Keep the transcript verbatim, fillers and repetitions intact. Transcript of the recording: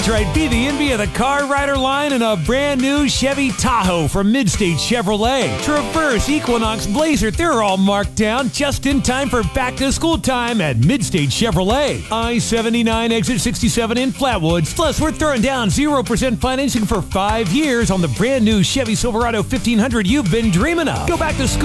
That's right. Be the envy of the Car Rider line in a brand new Chevy Tahoe from Midstate Chevrolet. Traverse, Equinox, Blazer, they're all marked down just in time for back-to-school time at Midstate Chevrolet. I seventy-nine, exit sixty-seven in Flatwoods. Plus, we're throwing down zero percent financing for five years on the brand new Chevy Silverado fifteen hundred you've been dreaming of. Go back to school